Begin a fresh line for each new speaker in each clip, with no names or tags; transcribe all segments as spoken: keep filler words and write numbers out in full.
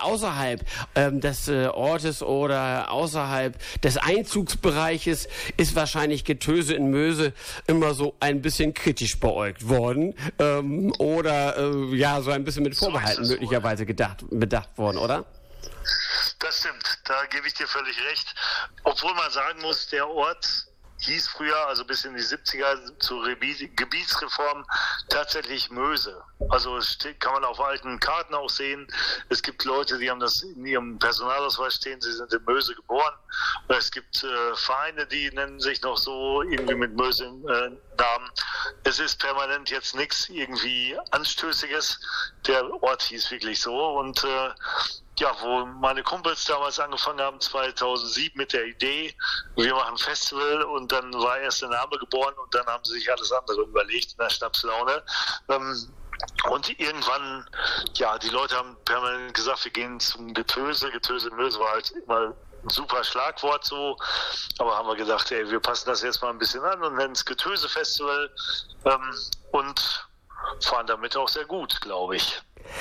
außerhalb ähm, des äh, Ortes oder außerhalb des Einzugsbereiches ist wahrscheinlich Getöse in Möse immer so ein bisschen kritisch beäugt worden ähm, oder äh, ja, so ein bisschen mit Vorbehalten so möglicherweise gedacht, bedacht worden, oder?
Das stimmt, da gebe ich dir völlig recht. Obwohl man sagen muss, der Ort hieß früher, also bis in die siebziger zur Gebietsreform, tatsächlich Möse. Also kann man auf alten Karten auch sehen. Es gibt Leute, die haben das in ihrem Personalausweis stehen, sie sind in Möse geboren. Es gibt äh, Vereine, die nennen sich noch so, irgendwie mit Möse-Namen. Äh, es ist permanent jetzt nichts irgendwie Anstößiges. Der Ort hieß wirklich so und äh, ja, wo meine Kumpels damals angefangen haben, zweitausendsieben mit der Idee, wir machen ein Festival und dann war erst der Name geboren und dann haben sie sich alles andere überlegt in der Schnapslaune. Ähm, und irgendwann, ja, die Leute haben permanent gesagt, wir gehen zum Getöse. Getöse, Möse war halt immer ein super Schlagwort so, aber haben wir gedacht, ey, wir passen das jetzt mal ein bisschen an und nennen es Getöse-Festival ähm, und fahren damit auch sehr gut, glaube ich.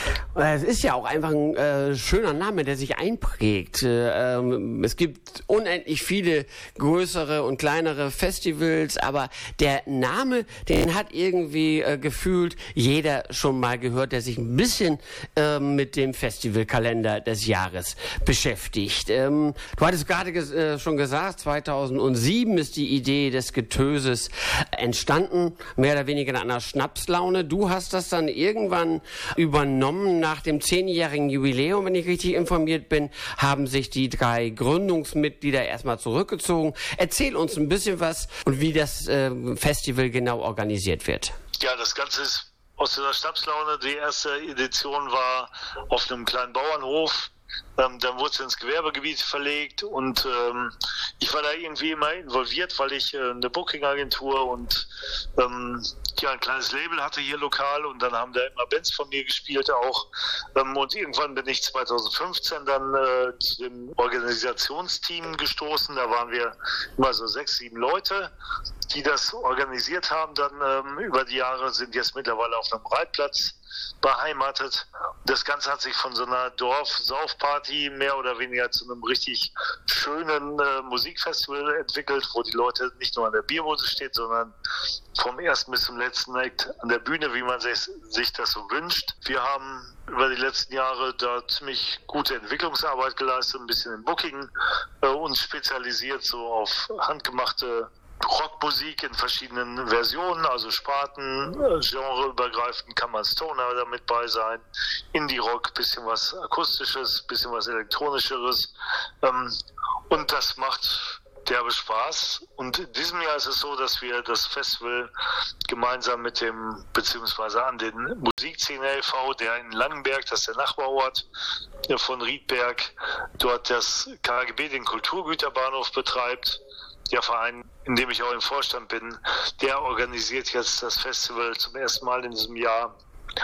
Es ist ja auch einfach ein äh, schöner Name, der sich einprägt. Äh, ähm, es gibt unendlich viele größere und kleinere Festivals, aber der Name, den hat irgendwie äh, gefühlt jeder schon mal gehört, der sich ein bisschen äh, mit dem Festivalkalender des Jahres beschäftigt. Ähm, du hattest gerade ges äh, schon gesagt, zweitausendsieben ist die Idee des Getöses entstanden, mehr oder weniger in einer Schnapslaune. Du hast das dann irgendwann übernommen. Nach dem zehnjährigen Jubiläum, wenn ich richtig informiert bin, haben sich die drei Gründungsmitglieder erstmal zurückgezogen. Erzähl uns ein bisschen was und wie das äh, Festival genau organisiert wird.
Ja, das Ganze ist aus der Schnapslaune. Die erste Edition war auf einem kleinen Bauernhof. Ähm, dann wurde es ins Gewerbegebiet verlegt und ähm, ich war da irgendwie immer involviert, weil ich äh, eine Booking-Agentur und ähm, ja, ein kleines Label hatte hier lokal und dann haben da immer Bands von mir gespielt auch ähm, und irgendwann bin ich zweitausendfünfzehn dann äh, zu dem Organisationsteam gestoßen, da waren wir immer so sechs, sieben Leute, die das organisiert haben, dann ähm, über die Jahre, sind jetzt mittlerweile auf einem Reitplatz beheimatet. Das Ganze hat sich von so einer Dorf-Saufparty mehr oder weniger zu einem richtig schönen äh, Musikfestival entwickelt, wo die Leute nicht nur an der Bierbude stehen, sondern vom ersten bis zum letzten Act an der Bühne, wie man sich, sich das so wünscht. Wir haben über die letzten Jahre da ziemlich gute Entwicklungsarbeit geleistet, ein bisschen im Booking äh, uns spezialisiert, so auf handgemachte Rockmusik in verschiedenen Versionen, also Sparten, genreübergreifend kann man Stoner damit bei sein, Indie-Rock, bisschen was Akustisches, bisschen was Elektronischeres ähm, und das macht derbe Spaß. Und in diesem Jahr ist es so, dass wir das Festival gemeinsam mit dem, beziehungsweise an den Musikszene e V, der in Langenberg, das ist der Nachbarort von Riedberg, dort das K G B, den Kulturgüterbahnhof betreibt. Der Verein, in dem ich auch im Vorstand bin, der organisiert jetzt das Festival zum ersten Mal in diesem Jahr.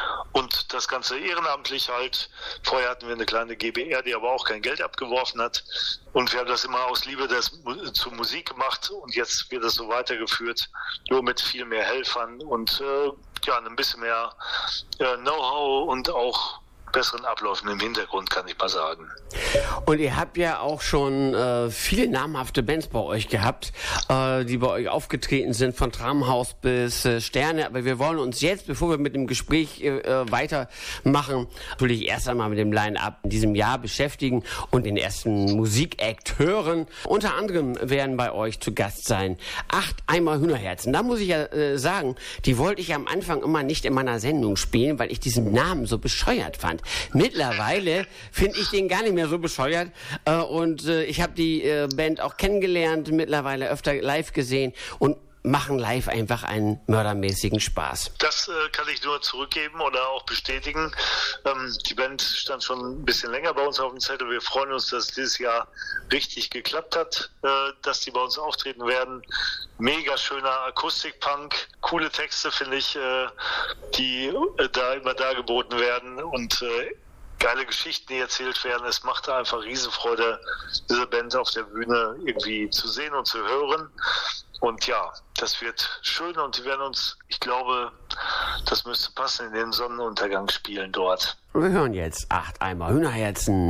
Und das Ganze ehrenamtlich halt. Vorher hatten wir eine kleine G b R, die aber auch kein Geld abgeworfen hat. Und wir haben das immer aus Liebe des, zur Musik gemacht. Und jetzt wird das so weitergeführt, nur mit viel mehr Helfern und äh, ja, ein bisschen mehr äh, Know-how und auch besseren Abläufen im Hintergrund, kann ich mal sagen.
Und ihr habt ja auch schon äh, viele namhafte Bands bei euch gehabt, äh, die bei euch aufgetreten sind, von Tramhaus bis äh, Sterne. Aber wir wollen uns jetzt, bevor wir mit dem Gespräch äh, weitermachen, natürlich erst einmal mit dem Line-Up in diesem Jahr beschäftigen und den ersten Musikact hören. Unter anderem werden bei euch zu Gast sein Acht Eimer Hühnerherzen. Da muss ich ja äh, sagen, die wollte ich am Anfang immer nicht in meiner Sendung spielen, weil ich diesen Namen so bescheuert fand. Mittlerweile finde ich den gar nicht mehr so bescheuert äh, und äh, ich habe die äh, Band auch kennengelernt, mittlerweile öfter live gesehen und machen live einfach einen mördermäßigen Spaß.
Das äh, kann ich nur zurückgeben oder auch bestätigen. Ähm, die Band stand schon ein bisschen länger bei uns auf dem Zettel. Wir freuen uns, dass es dieses Jahr richtig geklappt hat, äh, dass die bei uns auftreten werden. Mega schöner Akustikpunk, coole Texte, finde ich, äh, die äh, da immer dargeboten werden und äh, geile Geschichten, die erzählt werden. Es macht einfach Riesenfreude, diese Band auf der Bühne irgendwie zu sehen und zu hören. Und ja, das wird schön und die werden uns, ich glaube, das müsste passen, in den Sonnenuntergang spielen dort.
Wir hören jetzt Acht Eimer Hühnerherzen.